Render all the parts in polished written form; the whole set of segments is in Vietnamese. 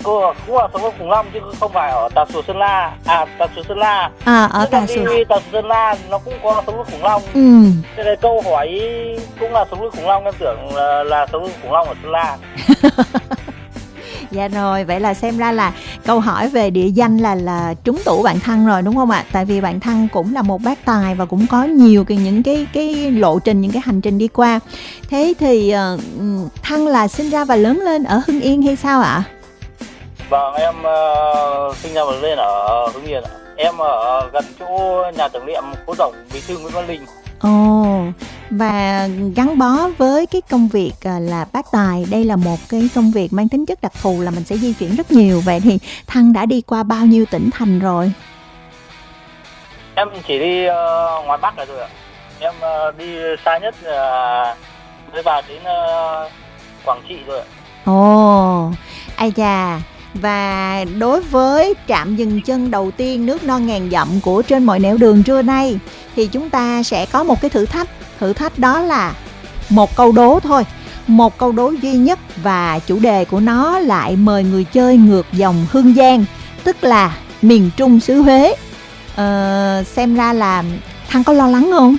cũng là sống ở Khủng Long chứ không phải ở Tà Xùa Sơn La. Tà Xùa Sơn La. Ở Tà Xùa. Tà Xùa Sơn La nó cũng có sống ở Khủng Long. Thế này câu hỏi cũng là sống ở Khủng Long, em tưởng là sống ở Khủng Long ở Sơn La. Dạ rồi, vậy là xem ra là câu hỏi về địa danh là trúng tủ bạn Thăng rồi đúng không ạ? Tại vì bạn Thăng cũng là một bác tài và cũng có nhiều những cái lộ trình, những cái hành trình đi qua. Thế thì Thăng là sinh ra và lớn lên ở Hưng Yên hay sao ạ? Vâng, em sinh ra và lớn lên ở Hưng Yên ạ. Em ở gần chỗ nhà tưởng niệm Cố Tổng Bí thư Nguyễn Văn Linh. Và gắn bó với cái công việc là bác tài, đây là một cái công việc mang tính chất đặc thù là mình sẽ di chuyển rất nhiều. Vậy thì Thăng đã đi qua bao nhiêu tỉnh thành rồi? Em chỉ đi ngoài Bắc rồi ạ. Em đi xa nhất mới vào đến Quảng Trị rồi ạ. Ai chà. Và đối với trạm dừng chân đầu tiên nước non ngàn dặm của Trên Mọi Nẻo Đường trưa nay thì chúng ta sẽ có một cái thử thách. Thử thách đó là một câu đố thôi, một câu đố duy nhất, và chủ đề của nó lại mời người chơi ngược dòng Hương Giang, tức là miền Trung xứ Huế. Xem ra là Thăng có lo lắng không?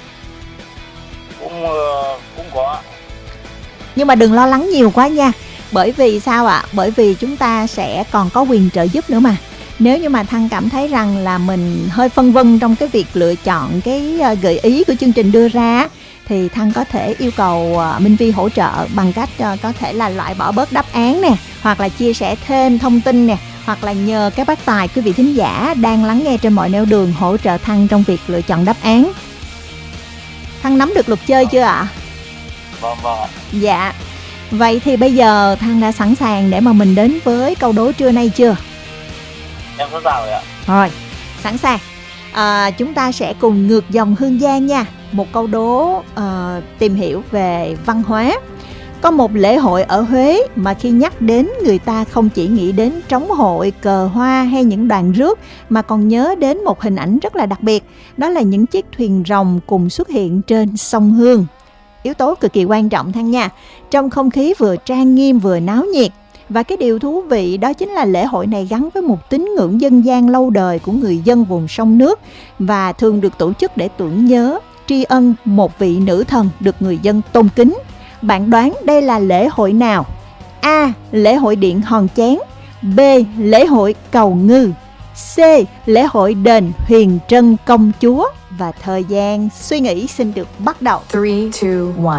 Cũng có. Nhưng mà đừng lo lắng nhiều quá nha. Bởi vì sao ạ? Bởi vì chúng ta sẽ còn có quyền trợ giúp nữa mà. Nếu như mà Thăng cảm thấy rằng là mình hơi phân vân trong cái việc lựa chọn cái gợi ý của chương trình đưa ra, thì Thăng có thể yêu cầu Minh Vi hỗ trợ bằng cách có thể là loại bỏ bớt đáp án nè, hoặc là chia sẻ thêm thông tin nè, hoặc là nhờ các bác tài, quý vị thính giả đang lắng nghe Trên Mọi Nẻo Đường hỗ trợ Thăng trong việc lựa chọn đáp án. Thăng nắm được luật chơi chưa ạ? Vâng. Dạ. Vậy thì bây giờ Thăng đã sẵn sàng để mà mình đến với câu đố trưa nay chưa? Em sẵn sàng rồi ạ. Rồi, sẵn sàng. Chúng ta sẽ cùng ngược dòng Hương Giang nha. Một câu đố tìm hiểu về văn hóa. Có một lễ hội ở Huế mà khi nhắc đến người ta không chỉ nghĩ đến trống hội, cờ hoa hay những đoàn rước, mà còn nhớ đến một hình ảnh rất là đặc biệt. Đó là những chiếc thuyền rồng cùng xuất hiện trên sông Hương. Yếu tố cực kỳ quan trọng Thăng nha. Trong không khí vừa trang nghiêm vừa náo nhiệt. Và cái điều thú vị đó chính là lễ hội này gắn với một tín ngưỡng dân gian lâu đời của người dân vùng sông nước, và thường được tổ chức để tưởng nhớ, tri ân một vị nữ thần được người dân tôn kính. Bạn đoán đây là lễ hội nào? A. Lễ hội điện Hòn Chén. B. Lễ hội Cầu Ngư. C. Lễ hội đền Huyền Trân Công Chúa. Và thời gian suy nghĩ xin được bắt đầu. 3, 2, 1.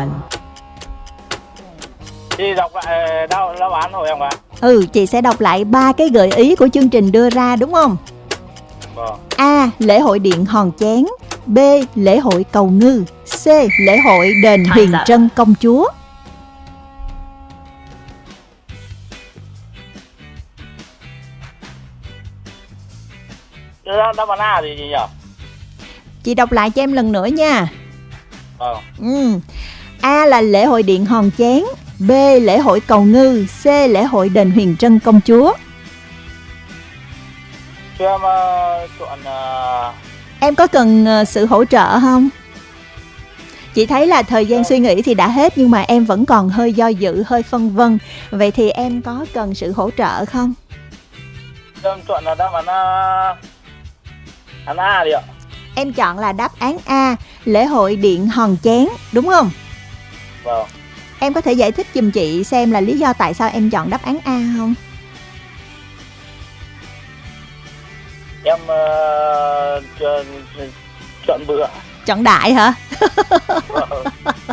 Chị đọc lại đáp án rồi em ạ. Chị sẽ đọc lại 3 cái gợi ý của chương trình đưa ra đúng không? Vâng. A. Lễ hội điện Hòn Chén. B. Lễ hội Cầu Ngư. C. Lễ hội đền Huyền Trân Công Chúa. Đáp án A gì nhỉ? Chị đọc lại cho em lần nữa nha. Vâng. A là lễ hội điện Hòn Chén. B. Lễ hội Cầu Ngư. C. Lễ hội đền Huyền Trân Công Chúa. Cho em chọn... Em có cần sự hỗ trợ không? Chị thấy là thời gian suy nghĩ thì đã hết, nhưng mà em vẫn còn hơi do dự, hơi phân vân. Vậy thì em có cần sự hỗ trợ không? Em chọn là đáp án A đi ạ. Em chọn là đáp án A, lễ hội điện Hòn Chén, đúng không? Vâng. Em có thể giải thích giùm chị xem là lý do tại sao em chọn đáp án A không? Em chọn bừa. Chọn đại hả? Vâng.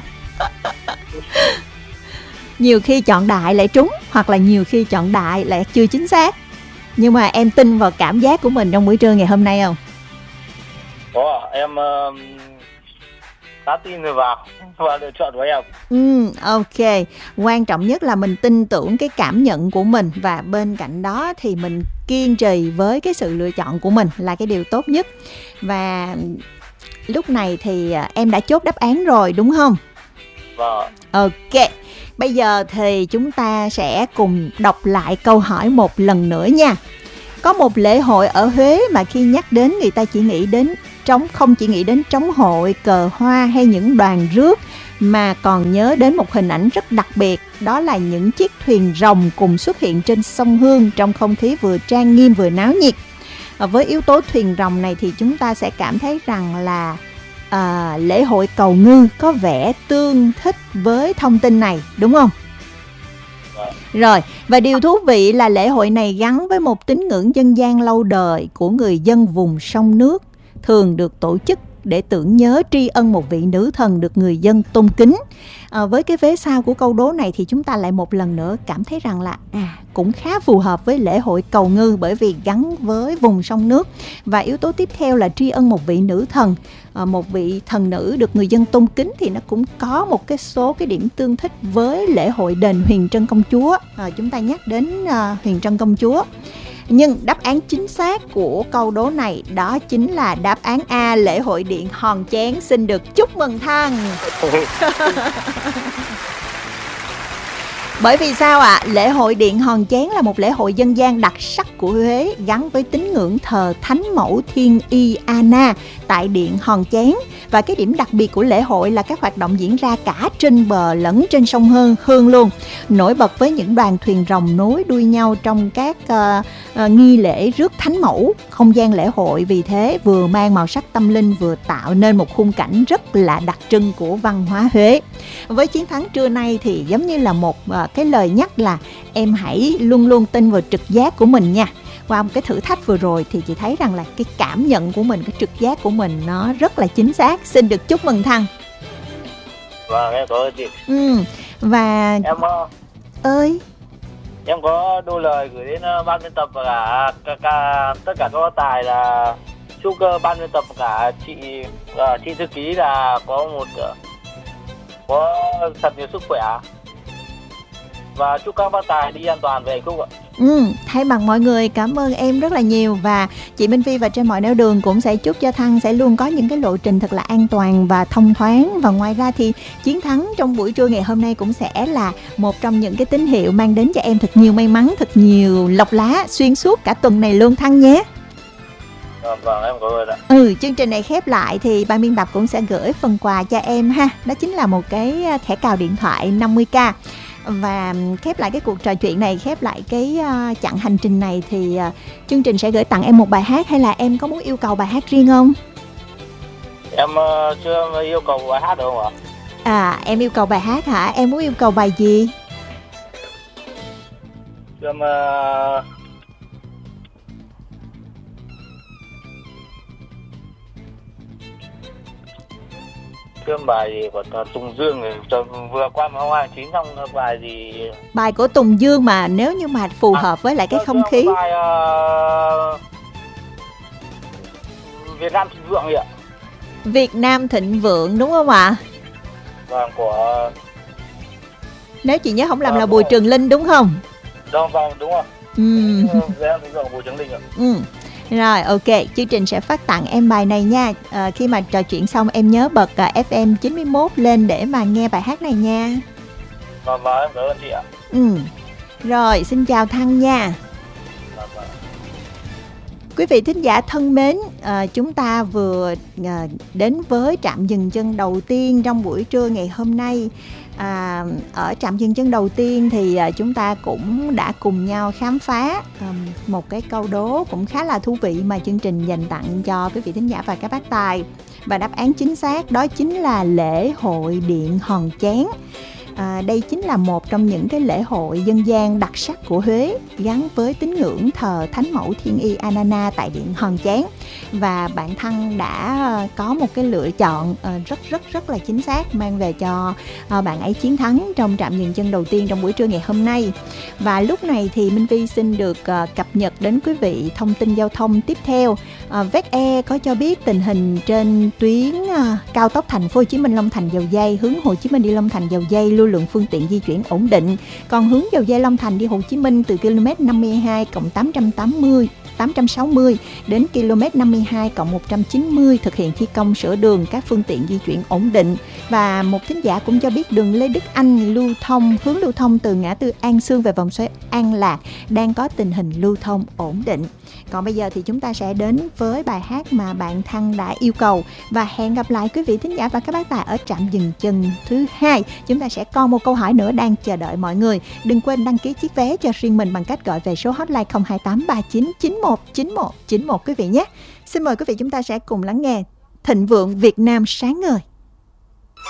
Nhiều khi chọn đại lại trúng, hoặc là nhiều khi chọn đại lại chưa chính xác. Nhưng mà em tin vào cảm giác của mình trong buổi trưa ngày hôm nay không? Có, em khá tin vào lựa chọn của em. Ok. Quan trọng nhất là mình tin tưởng cái cảm nhận của mình, và bên cạnh đó thì mình kiên trì với cái sự lựa chọn của mình là cái điều tốt nhất. Và lúc này thì em đã chốt đáp án rồi đúng không? Vâng. Ok. Bây giờ thì chúng ta sẽ cùng đọc lại câu hỏi một lần nữa nha. Có một lễ hội ở Huế mà khi nhắc đến người ta chỉ nghĩ đến không chỉ nghĩ đến trống hội, cờ hoa hay những đoàn rước, mà còn nhớ đến một hình ảnh rất đặc biệt, đó là những chiếc thuyền rồng cùng xuất hiện trên sông Hương trong không khí vừa trang nghiêm vừa náo nhiệt. Với yếu tố thuyền rồng này thì chúng ta sẽ cảm thấy rằng là lễ hội cầu ngư có vẻ tương thích với thông tin này, đúng không? Rồi, và điều thú vị là lễ hội này gắn với một tín ngưỡng dân gian lâu đời của người dân vùng sông nước, thường được tổ chức để tưởng nhớ tri ân một vị nữ thần được người dân tôn kính. Với cái vế sau của câu đố này thì chúng ta lại một lần nữa cảm thấy rằng là cũng khá phù hợp với lễ hội cầu ngư, bởi vì gắn với vùng sông nước. Và yếu tố tiếp theo là tri ân một vị nữ thần, một vị thần nữ được người dân tôn kính, thì nó cũng có một số cái điểm tương thích với lễ hội đền Huyền Trân Công Chúa. Chúng ta nhắc đến Huyền Trân Công Chúa. Nhưng đáp án chính xác của câu đố này đó chính là đáp án A, lễ hội điện Hòn Chén. Xin được chúc mừng Thăng. Bởi vì sao ạ? Lễ hội điện Hòn Chén là một lễ hội dân gian đặc sắc của Huế, gắn với tín ngưỡng thờ Thánh Mẫu Thiên Y Anna tại điện Hòn Chén. Và cái điểm đặc biệt của lễ hội là các hoạt động diễn ra cả trên bờ lẫn trên sông Hương luôn. Nổi bật với những đoàn thuyền rồng nối đuôi nhau trong các nghi lễ rước Thánh Mẫu. Không gian lễ hội vì thế vừa mang màu sắc tâm linh, vừa tạo nên một khung cảnh rất là đặc trưng của văn hóa Huế. Với chiến thắng trưa nay thì giống như là một cái lời nhắc là em hãy luôn luôn tin vào trực giác của mình nha. Qua một cái thử thách vừa rồi thì chị thấy rằng là cái cảm nhận của mình, cái trực giác của mình nó rất là chính xác. Xin được chúc mừng Thăng. Vâng, em cảm ơn chị. Và em ơi, em có đôi lời gửi đến ban biên tập và tất cả các tài là chúc ban biên tập cả chị thư ký là có thật nhiều sức khỏe, và chúc các bác tài đi an toàn về hạnh phúc ạ. Thay bằng mọi người cảm ơn em rất là nhiều. Và chị Minh Phi và trên mọi nẻo đường cũng sẽ chúc cho Thăng sẽ luôn có những cái lộ trình thật là an toàn và thông thoáng. Và ngoài ra thì chiến thắng trong buổi trưa ngày hôm nay cũng sẽ là một trong những cái tín hiệu mang đến cho em thật nhiều may mắn, thật nhiều lộc lá xuyên suốt cả tuần này luôn Thăng nhé. Vâng, em cảm ơn ạ. Chương trình này khép lại thì ban biên tập cũng sẽ gửi phần quà cho em ha. Đó chính là một cái thẻ cào điện thoại 50k. Và khép lại cái cuộc trò chuyện này, khép lại cái chặng hành trình này thì chương trình sẽ gửi tặng em một bài hát, hay là em có muốn yêu cầu bài hát riêng không? Em chưa yêu cầu bài hát được không ạ? Em yêu cầu bài hát hả? Em muốn yêu cầu bài gì? Bài gì của Tùng Dương vừa qua mà Hoa 9 xong bài gì? Bài của Tùng Dương mà nếu như mà phù hợp với lại cái không khí. Bài Việt Nam Thịnh Vượng vậy ạ. Việt Nam Thịnh Vượng đúng không ạ? Vâng, của nếu chị nhớ không lầm là Bùi Trường Linh đúng không? Vâng, đúng rồi. Việt Nam Thịnh Vượng Bùi Trường Linh ạ. Rồi, ok, chương trình sẽ phát tặng em bài này nha. Khi mà trò chuyện xong em nhớ bật FM 91 lên để mà nghe bài hát này nha. Vâng, em cảm ơn chị ạ. Rồi, xin chào Thăng nha. Quý vị thính giả thân mến, chúng ta vừa đến với trạm dừng chân đầu tiên trong buổi trưa ngày hôm nay. Ở trạm dừng chân đầu tiên thì chúng ta cũng đã cùng nhau khám phá một cái câu đố cũng khá là thú vị mà chương trình dành tặng cho quý vị thính giả và các bác tài. Và đáp án chính xác đó chính là lễ hội điện Hòn Chén. Đây chính là một trong những cái lễ hội dân gian đặc sắc của Huế, gắn với tín ngưỡng thờ Thánh Mẫu Thiên Y Anana tại điện Hòn Chén. Và bạn Thăng đã có một cái lựa chọn rất là chính xác, mang về cho bạn ấy chiến thắng trong trạm dừng chân đầu tiên trong buổi trưa ngày hôm nay. Và lúc này thì Minh Vi xin được cập nhật đến quý vị thông tin giao thông tiếp theo. VECE có cho biết tình hình trên tuyến cao tốc Thành phố Hồ Chí Minh Long Thành Dầu Giây hướng Hồ Chí Minh đi Long Thành Dầu Giây lưu lượng phương tiện di chuyển ổn định. Còn hướng Dầu Giây Long Thành đi Hồ Chí Minh từ km 52+880 860 đến km 52+190 thực hiện thi công sửa đường, các phương tiện di chuyển ổn định. Và một thính giả cũng cho biết đường Lê Đức Anh hướng lưu thông từ ngã tư An Sương về vòng xoay An Lạc đang có tình hình lưu thông ổn định. Còn bây giờ thì chúng ta sẽ đến với bài hát mà bạn Thăng đã yêu cầu. Và hẹn gặp lại quý vị thính giả và các bác tài ở trạm dừng chân thứ 2. Chúng ta sẽ còn một câu hỏi nữa đang chờ đợi mọi người. Đừng quên đăng ký chiếc vé cho riêng mình bằng cách gọi về số hotline 02839919191 quý vị nhé. Xin mời quý vị chúng ta sẽ cùng lắng nghe Thịnh Vượng Việt Nam sáng ngời.